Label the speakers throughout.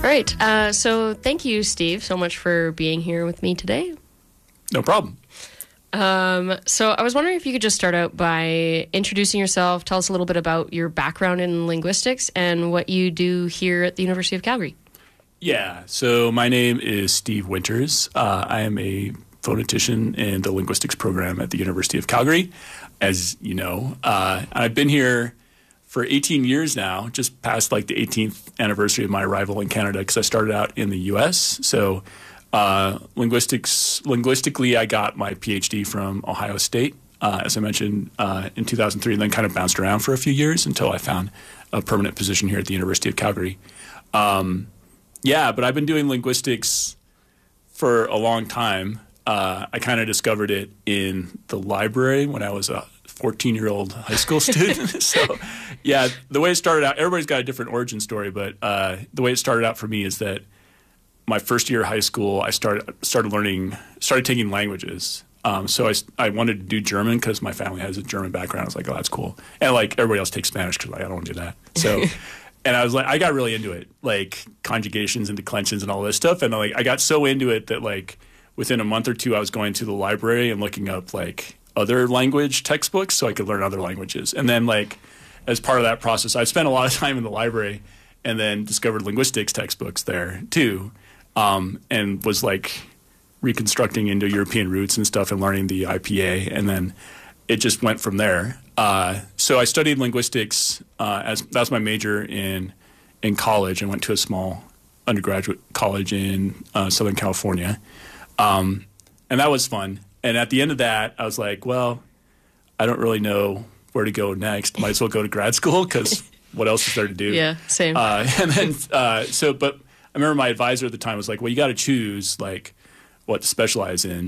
Speaker 1: right. So thank you, Steve, so much for being here with me today.
Speaker 2: No problem.
Speaker 1: So I was wondering if you could just start out by introducing yourself, tell us a little bit about your background in linguistics and what you do here at the University of Calgary.
Speaker 2: Yeah, so my name is Steve Winters. I am a phonetician in the linguistics program at the University of Calgary, as you know. I've been here for 18 years now, just past like the 18th anniversary of my arrival in Canada, because I started out in the U.S. So linguistically, I got my PhD from Ohio State, as I mentioned, in 2003, and then kind of bounced around for a few years until I found a permanent position here at the University of Calgary. Yeah, but I've been doing linguistics for a long time. I kind of discovered it in the library when I was a 14-year-old high school student. So, yeah, the way it started out, everybody's got a different origin story, but the way it started out for me is that my first year of high school, I started taking languages. So I wanted to do German because my family has a German background. I was like, oh, that's cool. And like everybody else takes Spanish because like, I don't want to do that. So, and I was like, I got really into it, like conjugations and declensions and all this stuff. And like I got so into it that like within a month or two, I was going to the library and looking up like other language textbooks so I could learn other languages. And then like as part of that process, I spent a lot of time in the library and then discovered linguistics textbooks there too. And was like reconstructing Indo-European roots and stuff and learning the IPA, and then it just went from there. So I studied linguistics as that's my major in college, and went to a small undergraduate college in Southern California, and that was fun. And at the end of that, I was like, well, I don't really know where to go next. Might as well go to grad school because what else is there to do?
Speaker 1: Yeah, same.
Speaker 2: And then but I remember my advisor at the time was like, well, you got to choose like what to specialize in.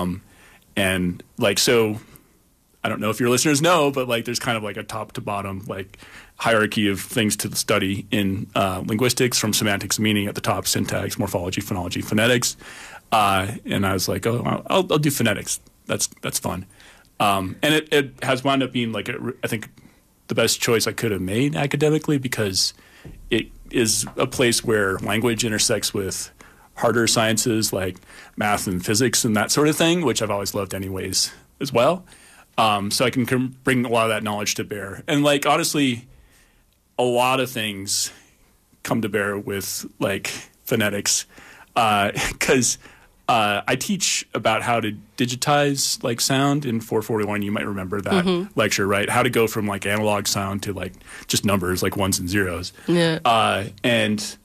Speaker 2: And like, so I don't know if your listeners know, but like there's kind of like a top to bottom like hierarchy of things to study in linguistics, from semantics and meaning at the top, syntax, morphology, phonology, phonetics. And I was like, oh, I'll do phonetics. That's fun. And it has wound up being like, I think the best choice I could have made academically, because it is a place where language intersects with harder sciences like math and physics and that sort of thing, which I've always loved anyways as well. So I can bring a lot of that knowledge to bear. And like, honestly, a lot of things come to bear with like phonetics, because I teach about how to digitize like sound in 441. You might remember that lecture, right? How to go from like analog sound to like just numbers, like ones and zeros.
Speaker 1: Yeah.
Speaker 2: And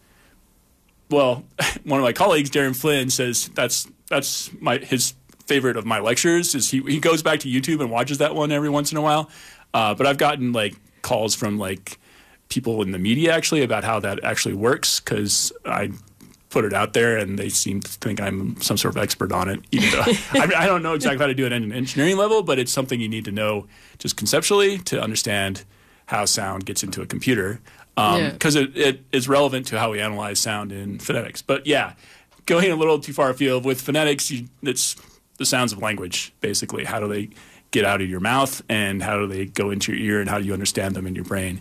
Speaker 2: well, one of my colleagues, Darren Flynn, says that's his favorite of my lectures. Is he goes back to YouTube and watches that one every once in a while. But I've gotten like calls from like people in the media actually about how that actually works, because I put it out there and they seem to think I'm some sort of expert on it, even though I don't know exactly how to do it at an engineering level, but it's something you need to know just conceptually to understand how sound gets into a computer, because it is relevant to how we analyze sound in phonetics. But yeah, going a little too far afield with phonetics, it's the sounds of language, basically. How do they get out of your mouth, and how do they go into your ear, and how do you understand them in your brain?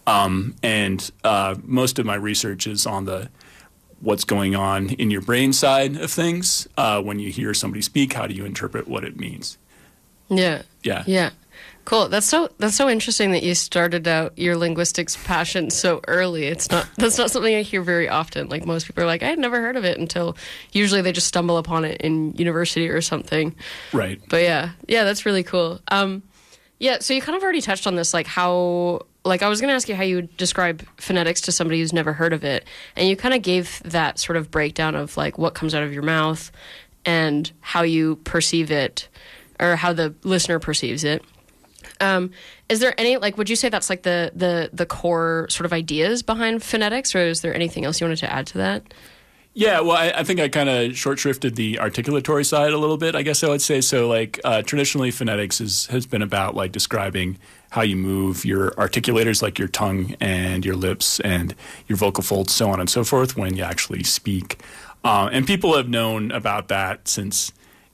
Speaker 2: And most of my research is on the what's going on in your brain side of things. When you hear somebody speak, how do you interpret what it means?
Speaker 1: Yeah.
Speaker 2: Yeah.
Speaker 1: Yeah. Cool. That's so interesting that you started out your linguistics passion so early. That's not something I hear very often. Like, most people are like, I had never heard of it until usually they just stumble upon it in university or something.
Speaker 2: Right.
Speaker 1: But yeah, that's really cool. Yeah. So you kind of already touched on this, like how, like I was going to ask you how you would describe phonetics to somebody who's never heard of it. And you kind of gave that sort of breakdown of like what comes out of your mouth and how you perceive it, or how the listener perceives it. Is there any, like, would you say that's like the core sort of ideas behind phonetics, or is there anything else you wanted to add to that?
Speaker 2: Yeah, well, I think I kind of short-shrifted the articulatory side a little bit, I guess I would say. So, like, traditionally, phonetics has been about, like, describing how you move your articulators, like your tongue and your lips and your vocal folds, so on and so forth, when you actually speak. And people have known about that since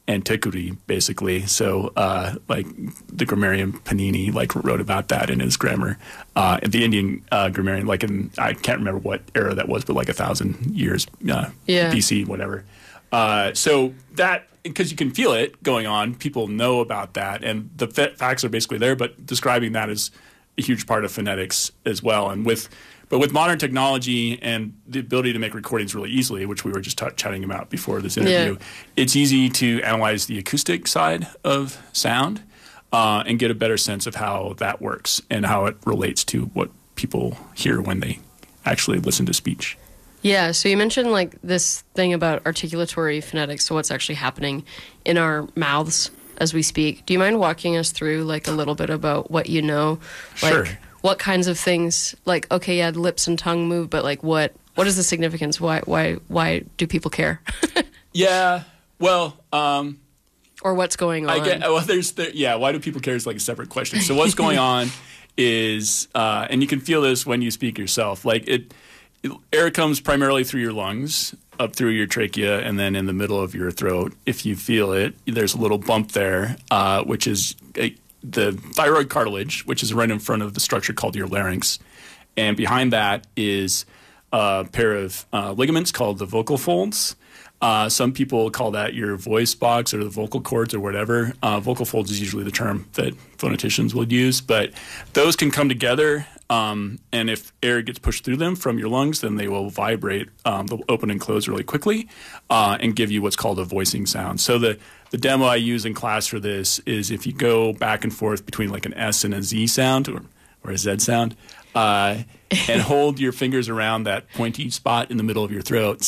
Speaker 2: antiquity, basically. So, like the grammarian Panini, like wrote about that in his grammar. And the Indian grammarian, like I can't remember what era that was, but like 1,000 years BC, whatever. So that, because you can feel it going on, people know about that, and the facts are basically there. But describing that is a huge part of phonetics as well. And with modern technology and the ability to make recordings really easily, which we were just chatting about before this interview, it's easy to analyze the acoustic side of sound and get a better sense of how that works and how it relates to what people hear when they actually listen to speech.
Speaker 1: Yeah, so you mentioned like this thing about articulatory phonetics, so what's actually happening in our mouths as we speak. Do you mind walking us through like a little bit about what you know? Like,
Speaker 2: sure.
Speaker 1: What kinds of things, like, okay, yeah, lips and tongue move, but like what is the significance? Why do people care?
Speaker 2: Yeah, well...
Speaker 1: or what's going on?
Speaker 2: Why do people care is like a separate question. So what's going on is, and you can feel this when you speak yourself, like air comes primarily through your lungs, up through your trachea, and then in the middle of your throat. If you feel it, there's a little bump there, which is the thyroid cartilage, which is right in front of the structure called your larynx. And behind that is a pair of ligaments called the vocal folds. Some people call that your voice box or the vocal cords or whatever. Vocal folds is usually the term that phoneticians will use, but those can come together, and if air gets pushed through them from your lungs, then they will vibrate, they'll open and close really quickly, and give you what's called a voicing sound. So the demo I use in class for this is if you go back and forth between like an S and a Z sound or a Z sound, and hold your fingers around that pointy spot in the middle of your throat,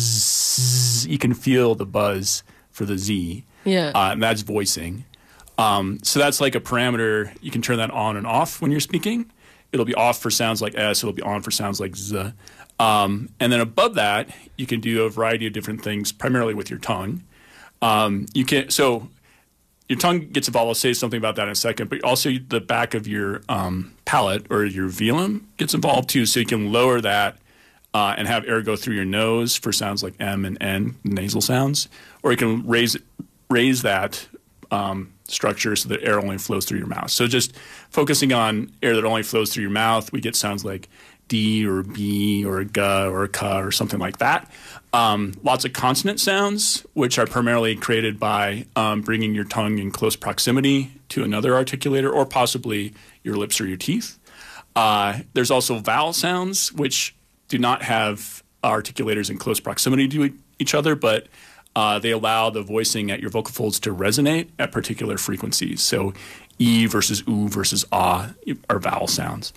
Speaker 2: you can feel the buzz for the Z.
Speaker 1: Yeah.
Speaker 2: And that's voicing. So that's like a parameter. You can turn that on and off when you're speaking. It'll be off for sounds like S. It'll be on for sounds like Z. And then above that, you can do a variety of different things, primarily with your tongue. So your tongue gets involved. I'll say something about that in a second. But also the back of your palate or your velum gets involved too. So you can lower that and have air go through your nose for sounds like M and N, nasal sounds. Or you can raise that structure so that air only flows through your mouth. So just focusing on air that only flows through your mouth, we get sounds like D or B or a G or a K or something like that. Lots of consonant sounds, which are primarily created by bringing your tongue in close proximity to another articulator or possibly your lips or your teeth. There's also vowel sounds, which do not have articulators in close proximity to each other, but they allow the voicing at your vocal folds to resonate at particular frequencies. So E versus U versus ah are vowel sounds.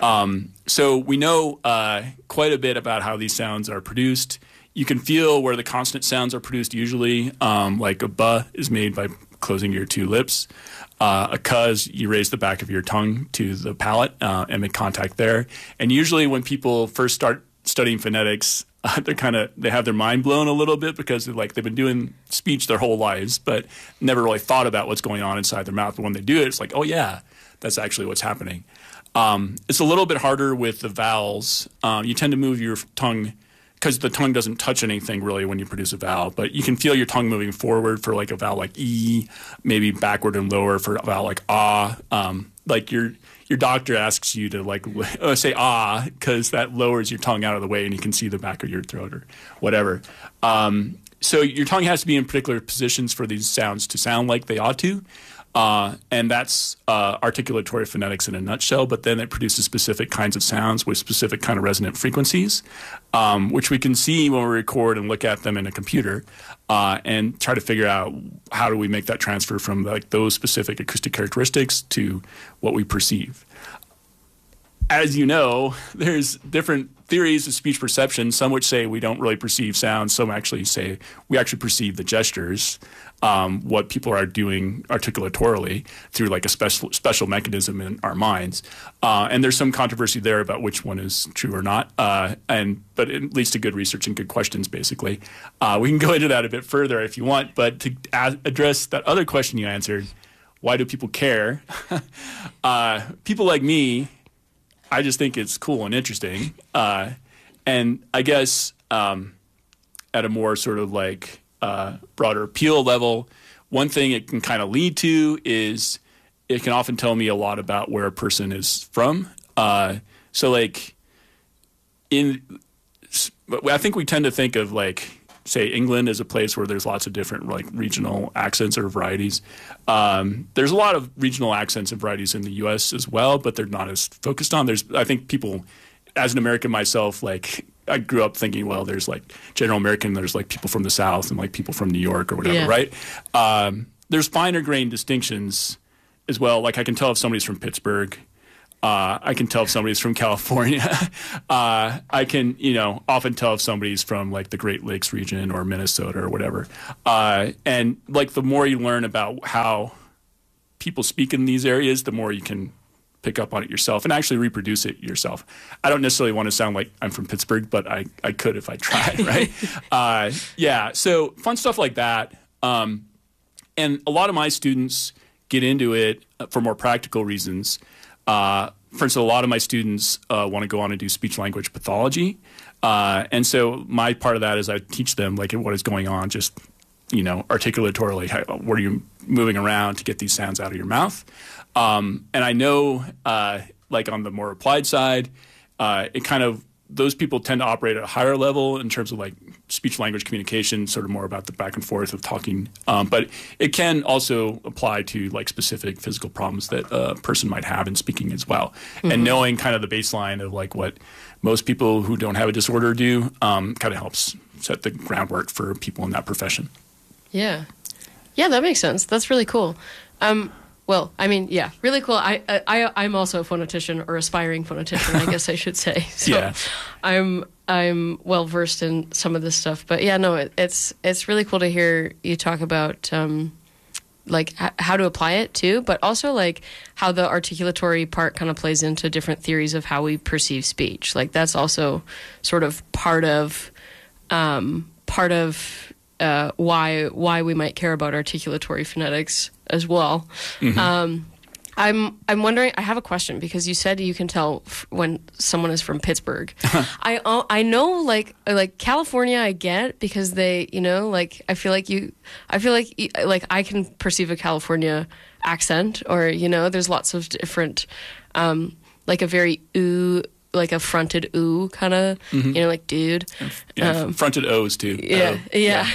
Speaker 2: So we know quite a bit about how these sounds are produced. You can feel where the consonant sounds are produced usually, like a B is made by closing your two lips. A K is you raise the back of your tongue to the palate and make contact there. And usually when people first start studying phonetics, they have their mind blown a little bit because they've been doing speech their whole lives, but never really thought about what's going on inside their mouth. But when they do it, it's like, oh yeah, that's actually what's happening. It's a little bit harder with the vowels. You tend to move your tongue because the tongue doesn't touch anything really when you produce a vowel, but you can feel your tongue moving forward for like a vowel like E, maybe backward and lower for a vowel like ah. Like your doctor asks you to say ah because that lowers your tongue out of the way and you can see the back of your throat or whatever. So your tongue has to be in particular positions for these sounds to sound like they ought to. And that's articulatory phonetics in a nutshell, but then it produces specific kinds of sounds with specific kind of resonant frequencies, which we can see when we record and look at them in a computer and try to figure out how do we make that transfer from like those specific acoustic characteristics to what we perceive. As you know, there's different theories of speech perception, some which say we don't really perceive sounds, some actually say we actually perceive the gestures, what people are doing articulatorily through like a special mechanism in our minds. And there's some controversy there about which one is true or not, but it leads to good research and good questions, basically. We can go into that a bit further if you want, but to address that other question you answered, why do people care? People like me, I just think it's cool and interesting. And I guess at a more sort of like broader appeal level, one thing it can kind of lead to is it can often tell me a lot about where a person is from. So like I think we tend to think of like, say, England as a place where there's lots of different like regional accents or varieties. There's a lot of regional accents and varieties in the U.S. as well, but they're not as focused on. I think people, as an American myself, like I grew up thinking, well, there's like general American, there's like people from the South and like people from New York or whatever, right? There's finer grained distinctions as well. Like I can tell if somebody's from Pittsburgh. I can tell if somebody's from California. I can, often tell if somebody's from like the Great Lakes region or Minnesota or whatever. And like the more you learn about how people speak in these areas, the more you can pick up on it yourself and actually reproduce it yourself. I don't necessarily want to sound like I'm from Pittsburgh, but I could if I tried, right? So fun stuff like that. And a lot of my students get into it for more practical reasons. For instance, a lot of my students want to go on and do speech-language pathology. And so my part of that is I teach them like what is going on, just, articulatorily, what are you moving around to get these sounds out of your mouth. And I know, like on the more applied side, those people tend to operate at a higher level in terms of like speech-language communication, sort of more about the back and forth of talking. But it can also apply to like specific physical problems that a person might have in speaking as well. Mm-hmm. And knowing kind of the baseline of like what most people who don't have a disorder do kind of helps set the groundwork for people in that profession.
Speaker 1: Yeah. Yeah, that makes sense. That's really cool. Well, I mean, yeah, really cool. I'm also a phonetician or aspiring phonetician, I guess I should say. So yeah. I'm well versed in some of this stuff, but yeah, no, it's really cool to hear you talk about like how to apply it too, but also like how the articulatory part kind of plays into different theories of how we perceive speech. Like that's also sort of part of why we might care about articulatory phonetics as well. Mm-hmm. I'm wondering. I have a question because you said you can tell when someone is from Pittsburgh. I know like California. I get because they like I feel like I can perceive a California accent or there's lots of different like a very ooh. Like a fronted ooh kind of, mm-hmm. Like dude.
Speaker 2: Yeah, fronted O's too.
Speaker 1: Yeah.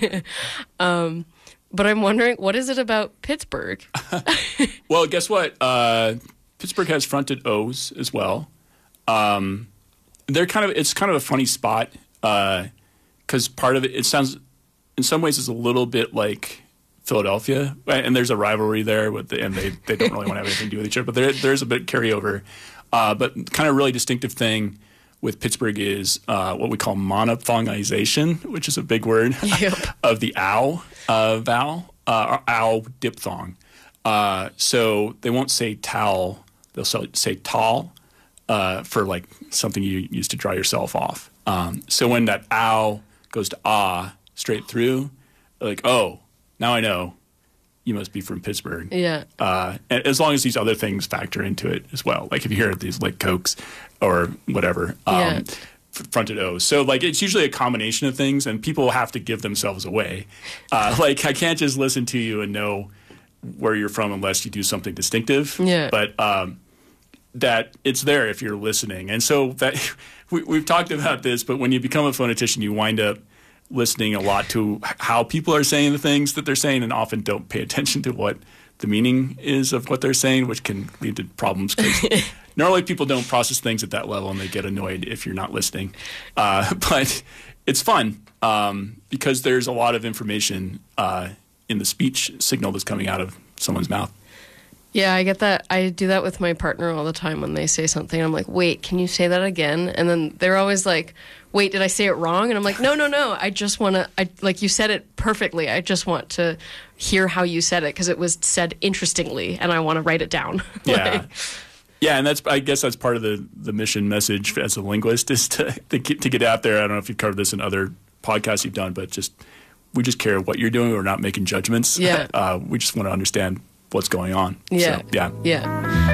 Speaker 1: But I'm wondering, what is it about Pittsburgh?
Speaker 2: Well, guess what? Pittsburgh has fronted O's as well. It's kind of a funny spot because part of it sounds, in some ways, is a little bit like Philadelphia, and there's a rivalry there and they don't really want to have anything to do with each other, but there's a bit carryover. But kind of really distinctive thing with Pittsburgh is what we call monophthongization, which is a big word, of the ow vowel, or ow diphthong. So they won't say towel, they'll say tall for like something you use to dry yourself off. So when that ow goes to ah straight through, like, oh, now I know. You must be from Pittsburgh.
Speaker 1: Yeah.
Speaker 2: As long as these other things factor into it as well. Like if you hear these like Cokes or whatever, fronted O's. So like it's usually a combination of things and people have to give themselves away. Like I can't just listen to you and know where you're from unless you do something distinctive.
Speaker 1: Yeah.
Speaker 2: But that it's there if you're listening. And so that we've talked about this, but when you become a phonetician, you wind up listening a lot to how people are saying the things that they're saying and often don't pay attention to what the meaning is of what they're saying, which can lead to problems because normally people don't process things at that level and they get annoyed if you're not listening. But it's fun because there's a lot of information in the speech signal that's coming out of someone's mouth.
Speaker 1: Yeah, I get that. I do that with my partner all the time when they say something. I'm like, wait, can you say that again? And then they're always like, wait, did I say it wrong? And I'm like, no. I just want to, like you said it perfectly. I just want to hear how you said it because it was said interestingly and I want to write it down.
Speaker 2: Yeah. Yeah, and I guess that's part of the mission message as a linguist is to get out there. I don't know if you've covered this in other podcasts you've done, but we just care what you're doing. We're not making judgments.
Speaker 1: Yeah.
Speaker 2: We just want to understand what's going on.
Speaker 1: Yeah.
Speaker 2: So, yeah.
Speaker 1: Yeah.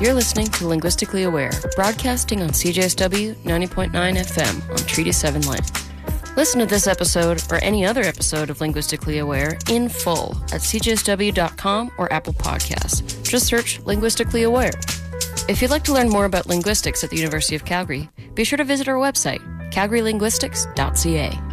Speaker 1: You're listening to Linguistically Aware, broadcasting on CJSW 90.9 FM on Treaty 7 Line. Listen to this episode or any other episode of Linguistically Aware in full at cjsw.com or Apple Podcasts. Just search Linguistically Aware. If you'd like to learn more about linguistics at the University of Calgary, be sure to visit our website, calgarylinguistics.ca.